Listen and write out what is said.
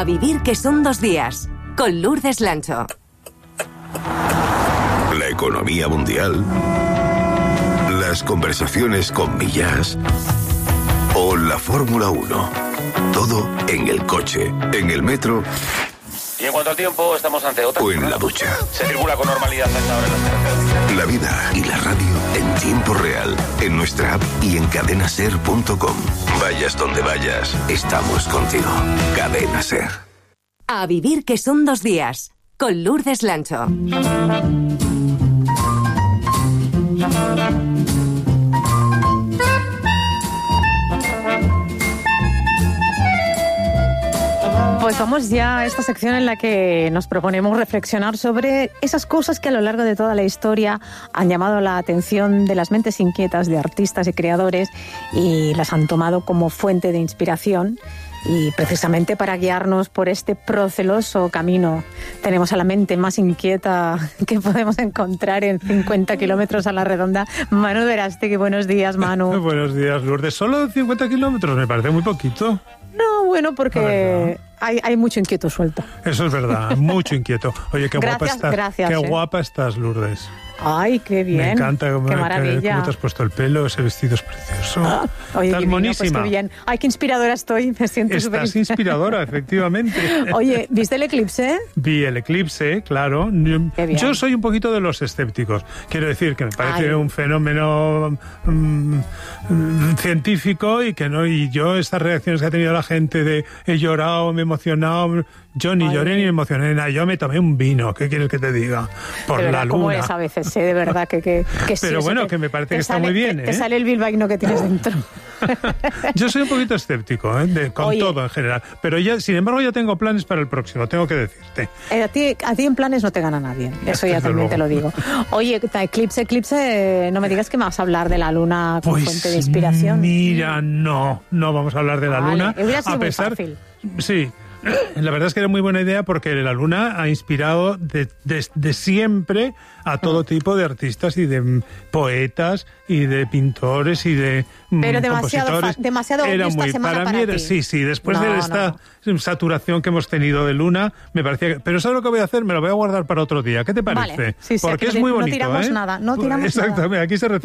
vivir que son 2 días, con Lourdes Lancho. La economía mundial, las conversaciones con Millás o la Fórmula 1. Todo en el coche, en el metro. Y en cuanto al tiempo, estamos ante otra. O en la ducha. Se circula con normalidad a esta hora en las carreteras. La vida y la radio en tiempo real, en nuestra app y en cadenaser.com. Vayas donde vayas, estamos contigo. Cadena Ser. A vivir que son 2 días, con Lourdes Lancho. Pues vamos ya a esta sección en la que nos proponemos reflexionar sobre esas cosas que a lo largo de toda la historia han llamado la atención de las mentes inquietas de artistas y creadores y las han tomado como fuente de inspiración. Y precisamente para guiarnos por este proceloso camino tenemos a la mente más inquieta que podemos encontrar en 50 kilómetros a la redonda. Manu Verástegui, buenos días, Manu. Buenos días, Lourdes. ¿Solo 50 kilómetros? Me parece muy poquito. No, bueno, porque hay mucho inquieto suelto. Eso es verdad, mucho inquieto. Oye, qué guapa estás. Gracias, qué guapa estás, Lourdes. Ay, qué bien. Me encanta cómo qué maravilla. Cómo te has puesto el pelo, ese vestido es precioso. Oye, estás monísima. Pues qué bien. Ay, qué inspiradora estoy, me siento súper. Estás inspiradora, efectivamente. Oye, ¿viste el eclipse? Vi el eclipse, claro. Yo soy un poquito de los escépticos. Quiero decir que me parece un fenómeno científico y que no. Y yo, estas reacciones que ha tenido la gente de he llorado, me he emocionado. Yo ni lloré ni me emocioné nada. Yo me tomé un vino, ¿qué quieres que te diga? Por la luna. ¿Cómo es a veces? De verdad que pero sí, bueno, que me parece que está muy bien. Te sale el bilbaíno que tienes dentro. Yo soy un poquito escéptico, con todo en general. Pero ya, sin embargo, ya tengo planes para el próximo, tengo que decirte. A ti en planes no te gana nadie. Eso ya también te lo digo. Oye, eclipse, no me digas que me vas a hablar de la luna como fuente de inspiración. Mira, no vamos a hablar de la luna. Hubiera sido a pesar, muy fácil. Sí. La verdad es que era muy buena idea porque la luna ha inspirado de siempre a todo tipo de artistas y de poetas y de pintores y de pero compositores. demasiado obvio esta semana para ti. Sí, después de esta saturación que hemos tenido de luna, me parecía que... Pero ¿sabes lo que voy a hacer? Me lo voy a guardar para otro día. ¿Qué te parece? Vale, sí, porque es muy bonito. No tiramos nada. Exactamente, aquí se